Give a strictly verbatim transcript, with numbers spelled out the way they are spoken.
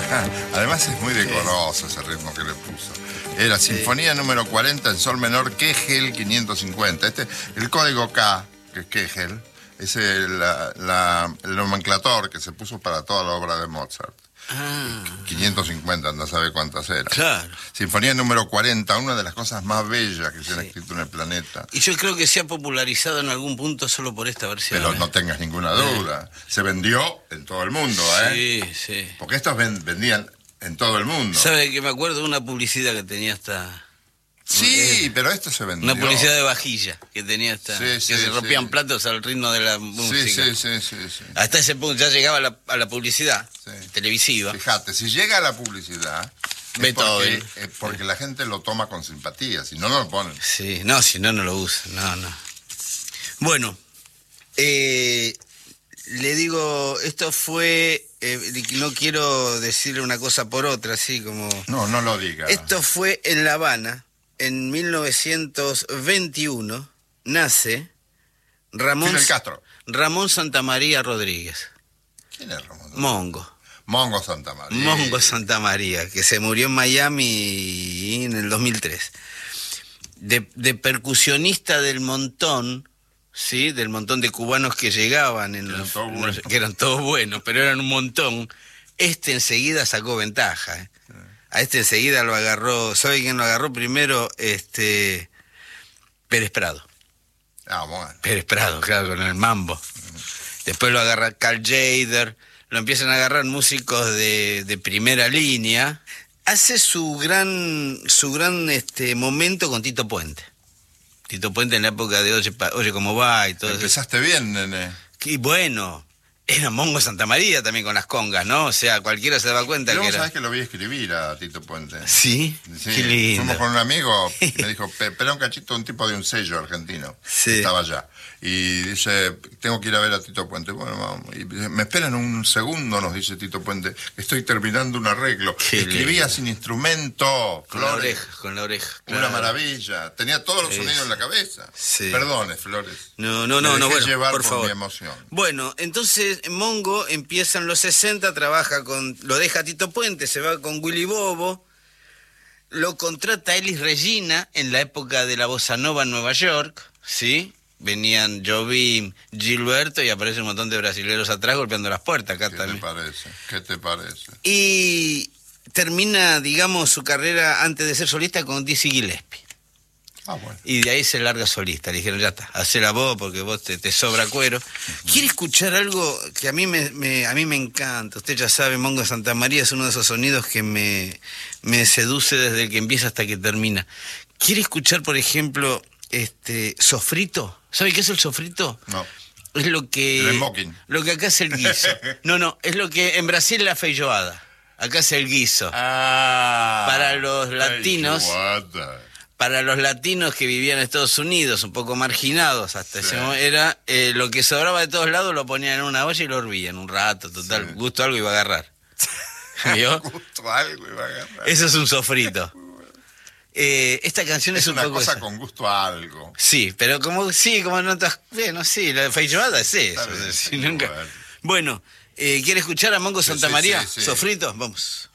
Además es muy decoroso ese ritmo que le puso. Era Sinfonía número cuarenta en sol menor, Kegel quinientos cincuenta. Este, el código K, que es Kegel, es el, la, la, el nomenclator que se puso para toda la obra de Mozart. Ah, quinientos cincuenta, no sabe cuántas eran. claro. Sinfonía número cuarenta, una de las cosas más bellas que se han Sí. escrito en el planeta. Y yo creo que se ha popularizado en algún punto solo por esta versión. Pero ¿eh? no tengas ninguna duda. Se vendió en todo el mundo, ¿eh? Sí, sí. Porque estos ven- vendían en todo el mundo. ¿Sabe que me acuerdo de una publicidad que tenía esta... Sí, pero esto se vendió. Una publicidad de vajilla que tenía esta... Sí, que sí, se rompían sí. platos al ritmo de la Sí, música. sí, sí, sí, sí. Hasta ese punto ya llegaba a la, a la publicidad Sí. televisiva. Fíjate, si llega a la publicidad, es Beethoven. porque, es porque la gente lo toma con simpatía, si no, no lo ponen. Sí, no, si no, no lo usa. No, no. Bueno, eh, le digo, esto fue... eh, no quiero decirle una cosa por otra, así como... No, no lo diga. Esto fue en La Habana, en mil novecientos veintiuno, nace Ramón, Fidel Castro. Ramón Santamaría Rodríguez, ¿Quién es Ramón? Mongo, Mongo Santa María. Mongo Santamaría, que se murió en Miami en el dos mil tres. De, de percusionista del montón, ¿sí? Del montón de cubanos que llegaban, en Que eran los, todos en los- buenos. que eran todos buenos, pero eran un montón. Este enseguida sacó ventaja, ¿eh? A este enseguida lo agarró, ¿sabe quién lo agarró primero? Este Pérez Prado. Ah, bueno. Pérez Prado, claro, con el mambo. Después lo agarra Carl Jader, lo empiezan a agarrar músicos de, de primera línea. Hace su gran su gran este momento con Tito Puente. Tito Puente en la época de Oye, Pa- Oye cómo va y todo eso. Empezaste bien, nene. Y bueno, era Mongo Santamaría también con las congas, ¿no? O sea, cualquiera se daba cuenta Luego que era... sabés que lo vi escribir a Tito Puente. ¿Sí? Sí, Qué lindo. fuimos con un amigo, me dijo, "Pe- espera un cachito, un tipo de un sello argentino, Sí. que estaba allá. Y dice, tengo que ir a ver a Tito Puente. Bueno, vamos. Y dice, me esperan un segundo, nos dice Tito Puente, estoy terminando un arreglo. Qué Escribía lindo. sin instrumento, Con la Flores. oreja, con la oreja. Una claro. maravilla. Tenía todos los Sí, sonidos sí. en la cabeza. Sí. Perdone, Flores. No, no, Me no, no, dejé bueno, llevar por por favor. mi emoción. Bueno, entonces Mongo empieza en los sesenta, trabaja con, lo deja Tito Puente, se va con Willy Bobo, lo contrata Elis Regina en la época de la bossa nova en Nueva York, ¿sí? Venían Jobim, Gilberto y aparece un montón de brasileños atrás golpeando las puertas acá ¿Qué también. te parece? ¿Qué te parece? Y termina, digamos, su carrera antes de ser solista con Dizzy Gillespie. Ah, bueno. Y de ahí se larga solista. Le dijeron, ya está, hacela vos porque vos te, te sobra cuero. ¿Quiere escuchar algo que a mí me, me- a mí me encanta? Usted ya sabe, Mongo Santamaría es uno de esos sonidos que me, me seduce desde el que empieza hasta que termina. ¿Quiere escuchar, por ejemplo, este sofrito? ¿Sabe qué es el sofrito? No. Es lo que... El smoking. Lo que acá es el guiso. No, no, es lo que en Brasil es la feijoada. Acá es el guiso. Ah. Para los latinos- Ay, qué guata. Para los latinos que vivían en Estados Unidos, un poco marginados hasta Sí. ese momento, era eh, lo que sobraba de todos lados lo ponían en una olla y lo hervían un rato, total, Sí. gusto algo iba a agarrar. ¿Vio? Gusto algo iba a agarrar. Eso es un sofrito. Eh, esta canción es, Es un una poco cosa esa. con gusto a algo. Sí, pero como sí, como notas, bueno, sí, la feijoada es eso. Está bien, si sí, nunca... bueno. Bueno, eh, ¿quiere escuchar a Mongo Sí, Santa sí, María? sí, sí. Sofrito, vamos.